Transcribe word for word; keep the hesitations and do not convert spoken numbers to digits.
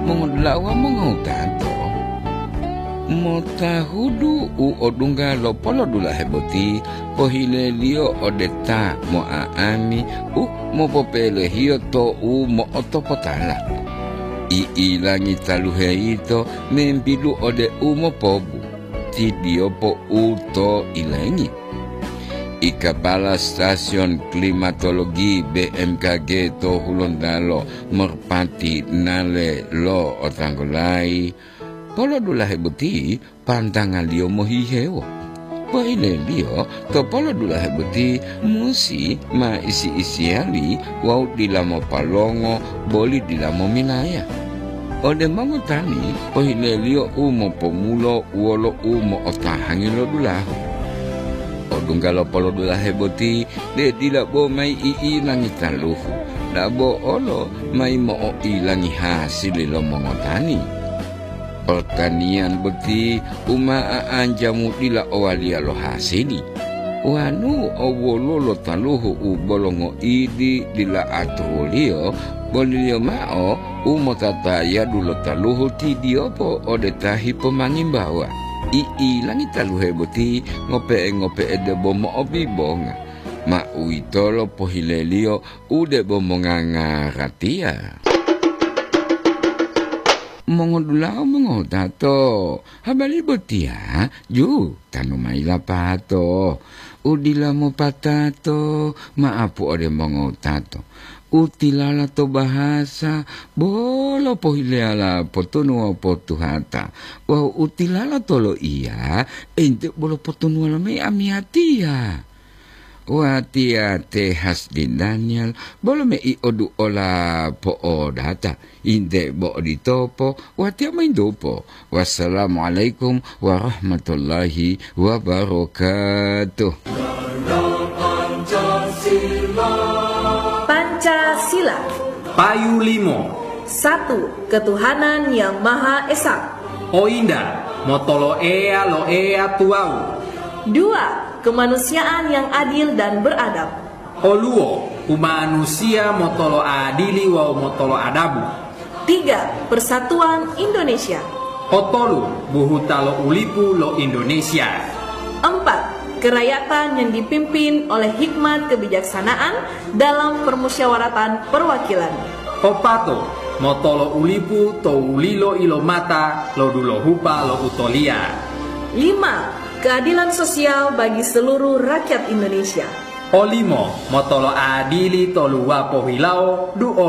Mongolawa mongotato motahudu u odunga lo polo dula heboti pohile lio odeta mo aami u mo popele hio to u mo otopotala i ilangi taluhe ito membilu ode u mo pobu ti diopo u to ilengi. I Kepala Stasiun Klimatologi B M K G to Hulondalo merpati nale lo otanggolai polo dula hebuti pantangan lio mohihewo poile lio to polo dula hebuti musi ma isi isiali wau dilamo palongo boli dilamo minaya ode mango tani poile lio umo pomulo uolo umo otahangi lo dulahu odunggalo polo dula heboti de dila bo mai ii langi taluhu dabo olo mai mo o ilangi hasil lo mongotani pertanian beti uma anjamu dila owalia lo hasili wanu owolo lo taluhu u bolongo idi dila atrolio bolio mao umo tataya dulu taluhu ti diopo ode tahi pemangimbawa i ilangi taluhe boti ngope ngope ede bomo obi bonga ma uitolo pohilelio ude bomonga ngaratia mongodulao mongodato habali botia ju tanu maila pato udila mo patato maapu ode mongodato utilala to bahasa bolo pohileala potonua potuhata wa utilala tolo iya ente bolo potonua me amiatia wa tia te hasdi Daniel bolo me i odu ola po odata inde bo ditopo wa tia maindopo wassalamualaikum warahmatullahi wabarakatuh. Pancasila. Payu limo. Satu, ketuhanan yang Maha Esa. Oinda, motolo ea lo ea tuau. Dua, kemanusiaan yang adil dan beradab. Oluo, manusia motolo adili wa motolo adabu. Tiga, persatuan Indonesia. Otolu, buhutalo ulipu lo Indonesia. Empat, kerakyatan yang dipimpin oleh hikmat kebijaksanaan dalam permusyawaratan perwakilan. Opato, motolo ulipu to ulilo ilo mata lo dulo hupa lo utolia. Lima, keadilan sosial bagi seluruh rakyat Indonesia. Olimo, motolo adili to luwa pohilao du